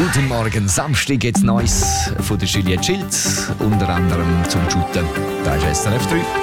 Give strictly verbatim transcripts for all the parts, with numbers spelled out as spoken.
Guten Morgen, Samstag jetzt Neues von der Juliette Schild, unter anderem zum Shooten. Da ist S R F drei.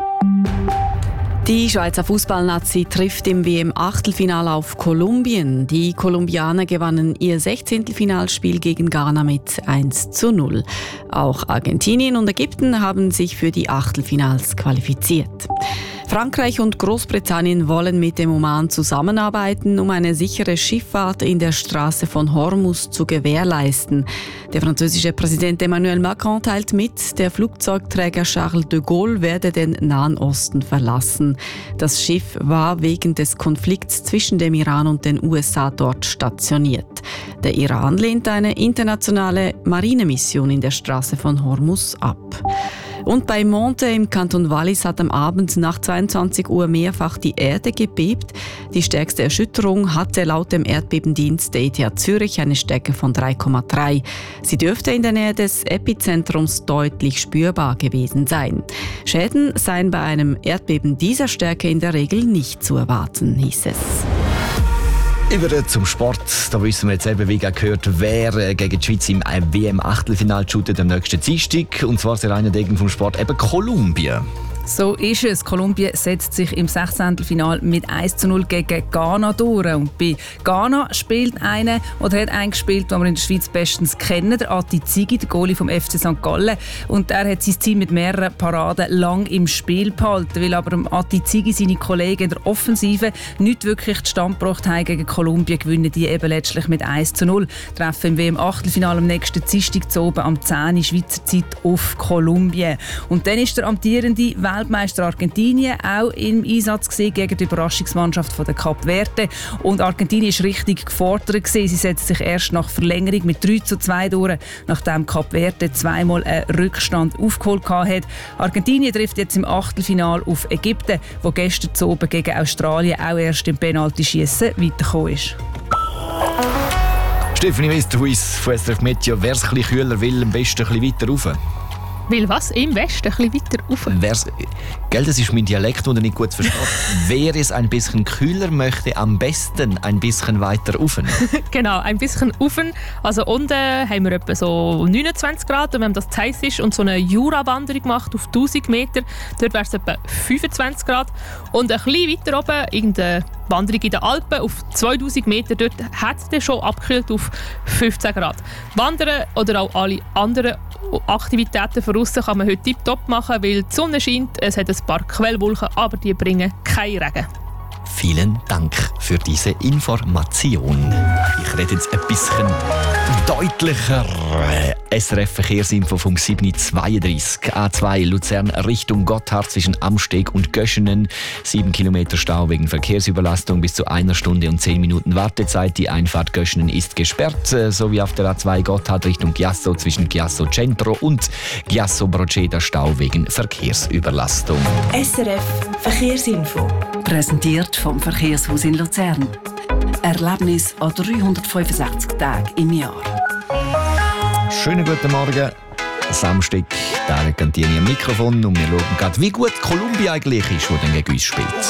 Die Schweizer Fußballnazi trifft im W M-Achtelfinale auf Kolumbien. Die Kolumbianer gewannen ihr Sechzehntelfinalspiel gegen Ghana mit eins zu null. Auch Argentinien und Ägypten haben sich für die Achtelfinals qualifiziert. Frankreich und Großbritannien wollen mit dem Oman zusammenarbeiten, um eine sichere Schifffahrt in der Straße von Hormuz zu gewährleisten. Der französische Präsident Emmanuel Macron teilt mit, der Flugzeugträger Charles de Gaulle werde den Nahen Osten verlassen. Das Schiff war wegen des Konflikts zwischen dem Iran und den U S A dort stationiert. Der Iran lehnt eine internationale Marinemission in der Straße von Hormuz ab. Und bei Monte im Kanton Wallis hat am Abend nach zweiundzwanzig Uhr mehrfach die Erde gebebt. Die stärkste Erschütterung hatte laut dem Erdbebendienst der E T H Zürich eine Stärke von drei Komma drei. Sie dürfte in der Nähe des Epizentrums deutlich spürbar gewesen sein. Schäden seien bei einem Erdbeben dieser Stärke in der Regel nicht zu erwarten, hieß es. Über zum Sport, da wissen wir jetzt eben, wie gehört, wer gegen die Schweiz im W M-Achtelfinale shootet am nächsten Dienstag. Und zwar der eine Degen vom Sport, eben Kolumbien. So ist es. Kolumbien setzt sich im Sechzehntelfinale mit eins zu null gegen Ghana durch. Und bei Ghana spielt einer oder hat einen gespielt, den wir in der Schweiz bestens kennen, der Ati Zigi, der Goalie vom F C Sankt Gallen. Und er hat sein Team mit mehreren Paraden lang im Spiel behalten, weil aber Ati Zigi seine Kollegen in der Offensive nicht wirklich die Stand gebracht haben gegen Kolumbien, gewinnen die eben letztlich mit eins zu null. Treffen im W M-Achtelfinale am nächsten Dienstag zu oben am zehn Uhr Schweizer Zeit auf Kolumbien. Und dann ist der amtierende Weltmeister Argentinien auch im Einsatz gewesen gegen die Überraschungsmannschaft von der Kap Verde. Und Argentinien war richtig gefordert gewesen. Sie setzt sich erst nach Verlängerung mit drei zu zwei durch, nachdem Kap Verde zweimal einen Rückstand aufgeholt hat. Argentinien trifft jetzt im Achtelfinale auf Ägypten, wo gestern zu oben gegen Australien auch erst im Penaltyschiessen weitergekommen ist. Stephanie Westerhuis von S R F Meteo. Wer es ein bisschen kühler will, am besten ein bisschen weiter rauf. Weil was? Im Westen? Ein bisschen weiter rauf? Wer's, gell, das ist mein Dialekt, den ich nicht gut verstehe. Wer es ein bisschen kühler möchte, am besten ein bisschen weiter rauf. Genau, ein bisschen rauf. Also unten haben wir etwa so neunundzwanzig Grad und wenn das zu heiß ist und so eine Jura-Wanderung macht auf tausend Meter, dort wäre es etwa fünfundzwanzig Grad. Und ein bisschen weiter oben, irgendeine Wanderung in den Alpen auf zweitausend Meter, dort hat es schon abgekühlt auf fünfzehn Grad. Wandern oder auch alle anderen Aktivitäten von aussen kann man heute tiptop machen, weil die Sonne scheint, es hat ein paar Quellwolken, aber die bringen keinen Regen. Vielen Dank für diese Information. Ich rede jetzt ein bisschen deutlicher. S R F Verkehrsinfo vom sieben Uhr zweiunddreißig. A zwei Luzern Richtung Gotthard zwischen Amsteg und Göschenen. Sieben Kilometer Stau wegen Verkehrsüberlastung bis zu einer Stunde und zehn Minuten Wartezeit. Die Einfahrt Göschenen ist gesperrt. Sowie auf der A zwei Gotthard Richtung Chiasso zwischen Chiasso Centro und Chiasso Proceda Stau wegen Verkehrsüberlastung. S R F Verkehrsinfo. Präsentiert vom Verkehrshaus in Luzern. Erlebnis an dreihundertfünfundsechzig Tagen im Jahr. Schönen guten Morgen. Samstag, Tarek Cantini am Mikrofon und wir schauen gerade, wie gut Kolumbien eigentlich ist, wo dann gegen uns spielt.